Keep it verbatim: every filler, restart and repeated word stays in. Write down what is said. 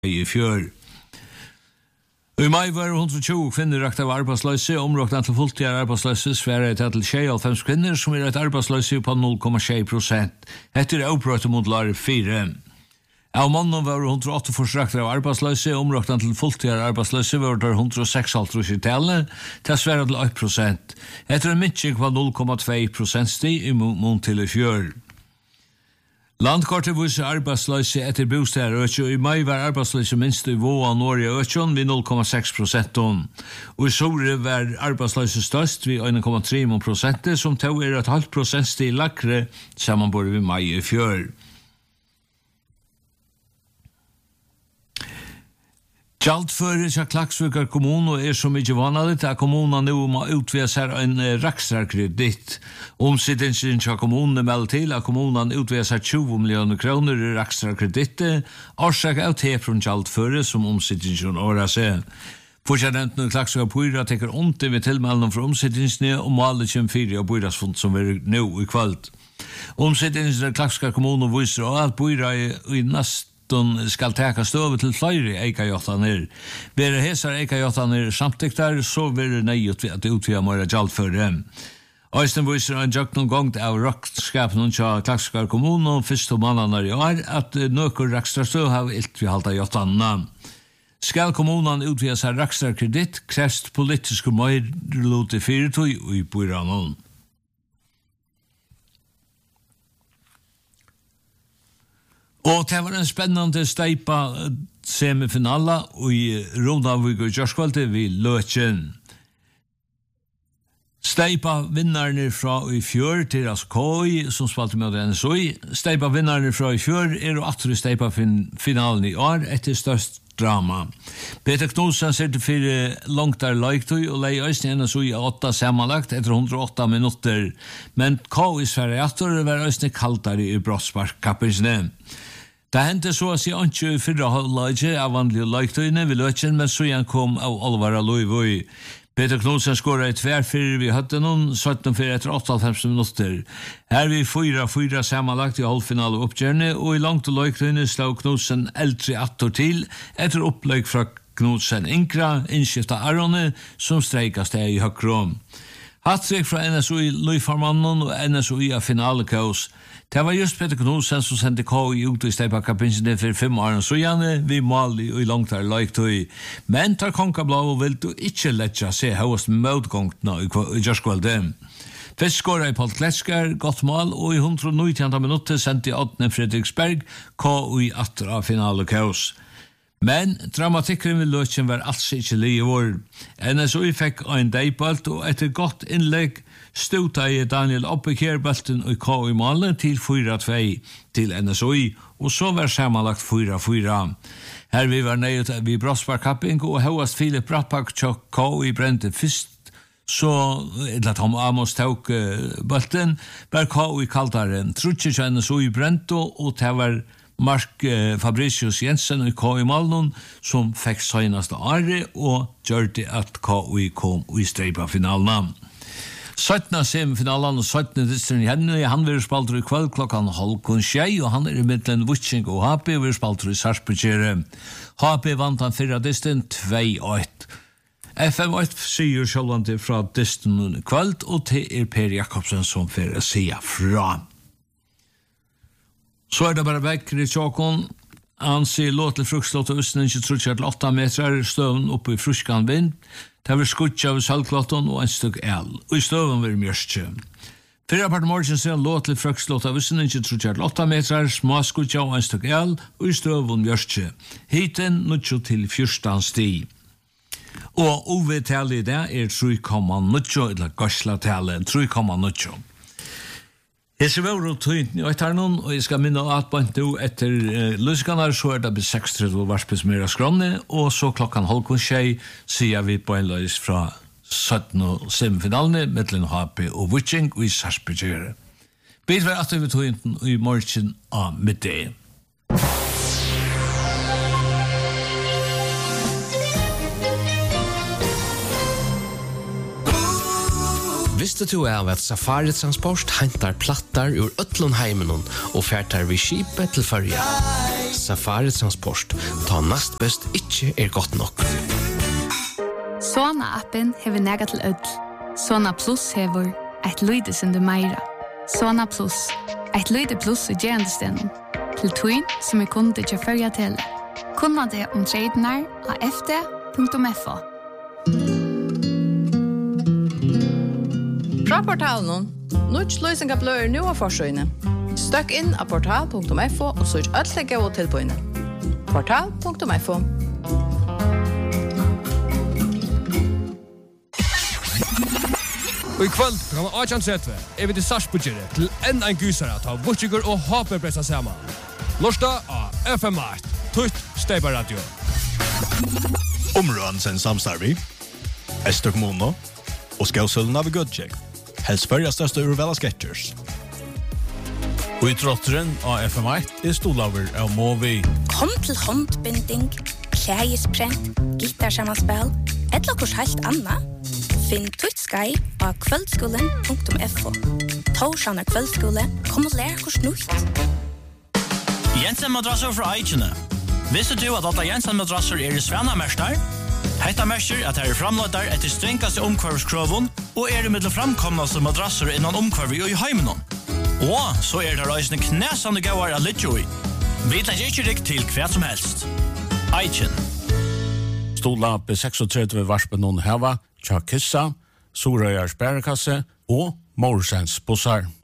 i fjör. I maj var hundratjugo kvinner rakt av arbeidsløse, områknet til fulltid arbeidsløse, svære til tjuehalvfems kvinner, som er et arbeidsløse på noll komma sju prosent. Etter opprørt mot lare fire. Av mannen var hundraåtta forsrakt av arbeidsløse, områknet til fulltid arbeidsløse var det hundraseks i tallet, til svære til ett prosent. Etter en minskning på noll komma två prosent stig i mån til i fjør. Landkortet viser arbeidsløse etter bosteder økje, og i mai var arbeidsløse minst i Våa Norge økjen ved noll komma seks prosent. Og i Sore var arbeidsløse størst ved en komma tre prosent, som tog er et halvt prosent stig lakre sammenbord ved mai i fjør. Gjaldføre til Klaksvíkar kommun er så mye vanligt at kommunen nå må utvide seg en rakstrarkreditt. Omsittingen til kommunen er meldt til at kommunen utvider seg tjue millioner kroner i rakstrarkredittet, årsak av te fra gjaldføre som omsittingen året seg. Fortjennenten Klaksvíkar Bøyra tekker ondt ved tilmeldingen fra omsittingene og maler tjuefire av Bøyrasfond som er nå i kveld. Omsittingen til Klaksvíkar kommun viser også at Bøyra i nest skal teka støve til flere eikajottaner. Være hesar eikajottaner samtiktar, så vil det nøyut at utvida måre gjaldføre. Øysten viser en jøkken gongt av rakskapen til Klaksvíkar kommun og første måneder i år at nøkker rakstrarstøv har ilt vi halta jottanene. Skal kommunen utvida seg rakstrarkreditt, krest politiske møyrlot i fyrirtøy og i Bøyranon. Og det var en spennende steipa semifinala i Ronavik og Gjørskvalde ved Løtjen. Steipa vinnerne fra i fjør til altså K I, som spalte med N S O I. Steipa vinnerne fra i fjør er og atter steipa finalen i år etter størst drama. Peter Knudsen ser til fire langt der leiktøy og lei øyne N S O I åtta sammenlagt etter hundraåtta minutter. Men K I sverre atter var øyne kaldere i brottsparkkappelsene. Det hendte så å si ikke i fyrre halvleie av vanlige leiktøyene ved Løtjen, men så igjen kom av Alvara Loivoi. Peter Knudsen skåret i tverfyrer vi høtte noen, sytten fyrer etter åttaoghalvfems minutter. Her vi fyra fyra sammenlagt i halvfinale oppgjørende, og i langt og leiktøyene slå Knudsen eldre atter til, etter opplegg fra Knudsen Inkra, innskiftet Arone, som streikast det i Høkrom. Hattrick fra N S O I Løyfarmannen og N S O I av finalekaos. Det var just Peter Knudsen som sendte K I ut i steipa-kapinsene for fem år så gjerne vi Mali og i langt her leiktøy. Men tar Konkablad og vil du ikke letja se høyest møtgångtene i Gjørskvalde. Først skåret i Paul Kletskar, godt mål, og i hundranittionde minutter sendte Ådne Fredriksberg K I atter av finalekaos. Men dramatikken ved Løtjen var altså ikke lige vår. N S O I fikk en deibalt, og etter godt innlegg stod i Daniel Oppekjær-balten og K I malen til fire to til N S O I, og så var sammenlagt fire fire. Her vi var nøyet ved brottsparkapping, og høyest Filip Rappak tjokk K I brente først, så eller Tom Amos tok uh, balten, var K I kaldaren. Trutje til N S O I brente, og det var Mark eh, Fabricius Jensen i K I Malnon som fikk seneste året og gjør det at K I kom i streipa-finalen. syttende semifinalen og syttende distren i henne, han vil spalte i kveld klokkan halv kun tjei, og han er i midtelen Vutsing og H P, og vil spalte i Sarpsborg. H P vant han fyrre distren to ett. F M åtte sier sjølvande fra distren i kveld, og det er Per Jakobsen som får sida fra. Så er det bare vekker i tjåkon. Han sier låt til frukslåt og østen ikke tror til åtta meter støven oppe i fruskan vind. Det var skutt av salgklåten og en stykk el. Og i støven var mjørstje. Fyrre part morgen sier han låt til frukslåt og østen ikke tror til åtta meter små skutt av en stykk el og i støven mjørstje. Hiten nødjo til fyrstand sti. Og O V-tallet i det er tre komma null, eller garsla-tallet tre komma null. Jeg ser vore og tøynt i Øytarnon, og jeg skal minne at bant nå etter uh, Lyskanar, så er det be seks tretti varspes mer av skronne, og så klokkan halvkun tjei sier vi på en løys fra sytten og semifinalene, mellom H P og Vutsing og i Sarpsborg. Bit var at vi tøynten i morgen av middag. Visste du av at Safari Transport hentar plattar ur Ötlundheimen og färtar vid skipet til Førja? Safari Transport, ta nast best ikke er godt nok. Sona-appen hever nega til ødel. Sona Plus hever et lydesendu meira. Sona Plus, et lyde plus i gerandestenen. Til tøyn som er kunde til førja til. Kunna det om tradenar av f d punktum f o. Fra portalen, Nuts løsninga blør nu av forsøyne. Støkk inn av portal punktum f o og søk alle gode tilbøyne. portal punktum f o. Og i kveld, klokka åttjan tretti, er vi til Sarsbudgere til enn en gysere av Butchiger og Haper pressa sammen. Lørsta av F M åtte, Tutt Steibar Radio. Områden sen samstarvi, Ester kommune og Skausøllen av Gudjek. Helst førja største urvela sketchers. Og i trotteren av F M åtte er stolaver av Movi. Kom til håndbinding, klægesprent, gitarsammanspel, et lakkurs helt anna. Finn Tutt Sky av kveldskolen punktum f o. Torsjana kveldskole, kom og lær hos nutt. Jensen madrasser fra Eichene. Visste du at alle Jensen madrasser er i Svena-mestar? Hetta mestar at her er framløyder etter strengaste omkvarvskroven og er i middel framkomnaste madrasser innan omkvarvi og i heimenon. Og så er det reisende knæsande gauar av Lidjoi. Vi tenker ikke rikt til hva som helst. Eichen. Stola på trettiosex varspen noen heva, Tja Kissa, Sorøyars bærekasse og Morsens bussar.